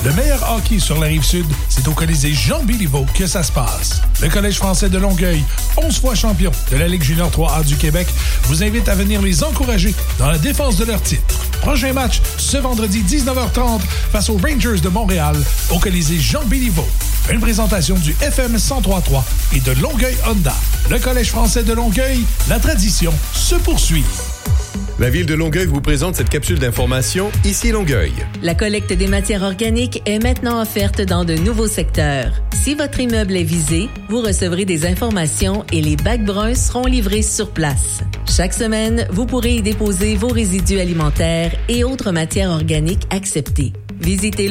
Le meilleur hockey sur la Rive-Sud, c'est au Colisée Jean Béliveau que ça se passe. Le Collège français de Longueuil, 11 fois champion de la Ligue junior 3A du Québec, vous invite à venir les encourager dans la défense de leur titre. Prochain match, ce vendredi 19h30 face aux Rangers de Montréal au Colisée Jean Béliveau. Une présentation du FM 103.3 et de Longueuil Honda. Le Collège français de Longueuil, la tradition se poursuit. La Ville de Longueuil vous présente cette capsule d'information Ici Longueuil. La collecte des matières organiques est maintenant offerte dans de nouveaux secteurs. Si votre immeuble est visé, vous recevrez des informations et les bacs bruns seront livrés sur place. Chaque semaine, vous pourrez y déposer vos résidus alimentaires et autres matières organiques acceptées. Visitez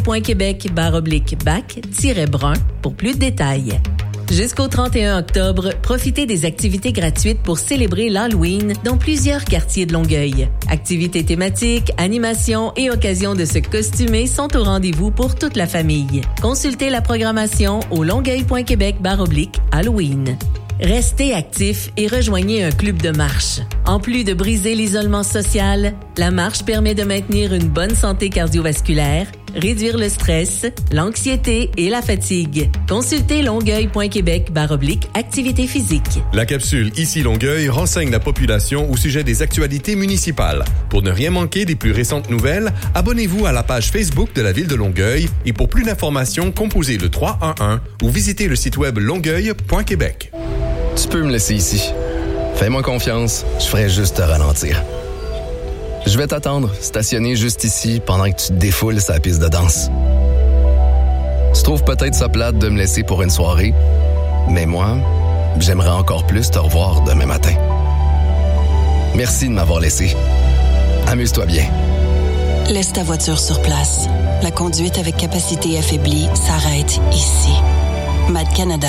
longueuil.québec/bac-brun pour plus de détails. Jusqu'au 31 octobre, profitez des activités gratuites pour célébrer l'Halloween dans plusieurs quartiers de Longueuil. Activités thématiques, animations et occasions de se costumer sont au rendez-vous pour toute la famille. Consultez la programmation au longueuil.québec/Halloween. Restez actifs et rejoignez un club de marche. En plus de briser l'isolement social, la marche permet de maintenir une bonne santé cardiovasculaire, réduire le stress, l'anxiété et la fatigue. Consultez longueuil.québec/activité physique. La capsule Ici Longueuil renseigne la population au sujet des actualités municipales. Pour ne rien manquer des plus récentes nouvelles, abonnez-vous à la page Facebook de la Ville de Longueuil et pour plus d'informations, composez le 311 ou visitez le site web longueuil.québec. Tu peux me laisser ici. Fais-moi confiance, je ferai juste te ralentir. Je vais t'attendre, stationné juste ici, pendant que tu te défoules sa piste de danse. Tu trouves peut-être ça plate de me laisser pour une soirée, mais moi, j'aimerais encore plus te revoir demain matin. Merci de m'avoir laissé. Amuse-toi bien. Laisse ta voiture sur place. La conduite avec capacité affaiblie s'arrête ici. Mad Canada.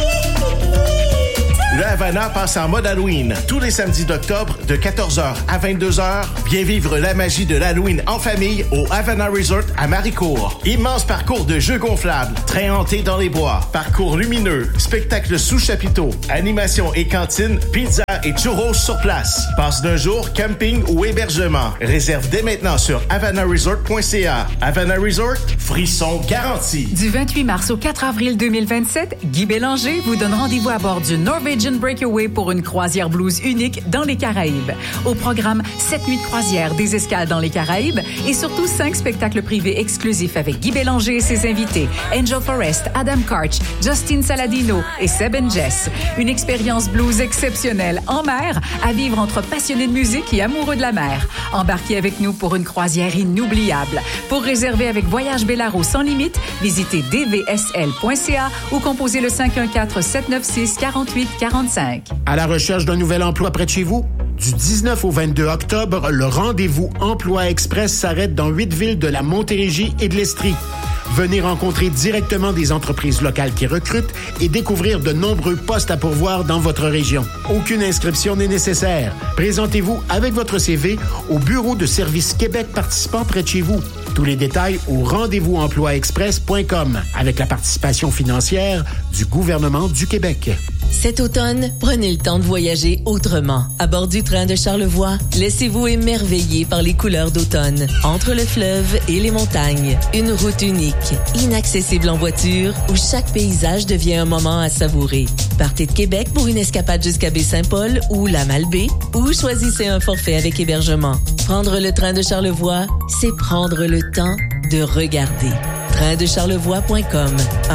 Le Havana passe en mode Halloween. Tous les samedis d'octobre, de 14h à 22h, viens vivre la magie de l'Halloween en famille au Havana Resort à Maricourt. Immense parcours de jeux gonflables, train hanté dans les bois, parcours lumineux, spectacle sous chapiteau, animation et cantine, pizza et churros sur place. Passe d'un jour, camping ou hébergement. Réserve dès maintenant sur havanaresort.ca. Havana Resort, frisson garanti. Du 28 mars au 4 avril 2027, Guy Bélanger vous donne rendez-vous à bord du Norwegian Breakaway pour une croisière blues unique dans les Caraïbes. Au programme, 7 nuits de croisière, des escales dans les Caraïbes et surtout 5 spectacles privés exclusifs avec Guy Bélanger et ses invités, Angel Forrest, Adam Karch, Justin Saladino et Seb and Jess. Une expérience blues exceptionnelle en mer à vivre entre passionnés de musique et amoureux de la mer. Embarquez avec nous pour une croisière inoubliable. Pour réserver avec Voyage Bellaro sans limite, visitez dvsl.ca ou composez le 514-796-4845. À la recherche d'un nouvel emploi près de chez vous? Du 19 au 22 octobre, le rendez-vous Emploi Express s'arrête dans 8 villes de la Montérégie et de l'Estrie. Venez rencontrer directement des entreprises locales qui recrutent et découvrir de nombreux postes à pourvoir dans votre région. Aucune inscription n'est nécessaire. Présentez-vous avec votre CV au bureau de service Québec participant près de chez vous. Tous les détails au rendez-vous-emploi-express.com avec la participation financière du gouvernement du Québec. Cet automne, prenez le temps de voyager autrement. À bord du train de Charlevoix, laissez-vous émerveiller par les couleurs d'automne. Entre le fleuve et les montagnes, une route unique, inaccessible en voiture, où chaque paysage devient un moment à savourer. Partez de Québec pour une escapade jusqu'à Baie-Saint-Paul ou la Malbaie, ou choisissez un forfait avec hébergement. Prendre le train de Charlevoix, c'est prendre le temps de regarder. Traindecharlevoix.com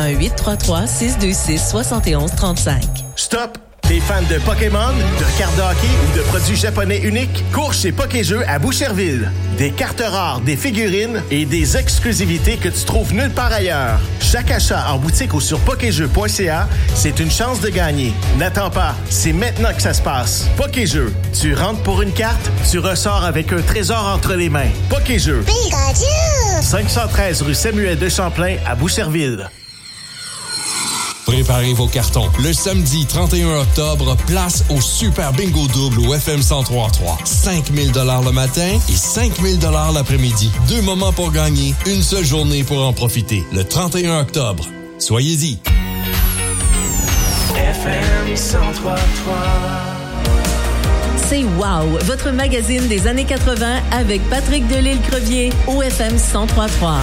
1-833-626-7135. Stop! T'es fan de Pokémon, de cartes de hockey ou de produits japonais uniques? Cours chez Pokéjeux à Boucherville. Des cartes rares, des figurines et des exclusivités que tu trouves nulle part ailleurs. Chaque achat en boutique ou sur pokéjeux.ca, c'est une chance de gagner. N'attends pas, c'est maintenant que ça se passe. Pokéjeux, tu rentres pour une carte, tu ressors avec un trésor entre les mains. Pokéjeux. Pikachu! 513 rue Samuel de Champlain à Boucherville. Préparez vos cartons. Le samedi 31 octobre, place au Super Bingo Double au FM 103.3. 5 000 $ le matin et 5 000 $ l'après-midi. 2 moments pour gagner, une seule journée pour en profiter. Le 31 octobre. Soyez-y. FM 103.3. C'est Wow, votre magazine des années 80 avec Patrick Delisle-Crevier au FM 103.3.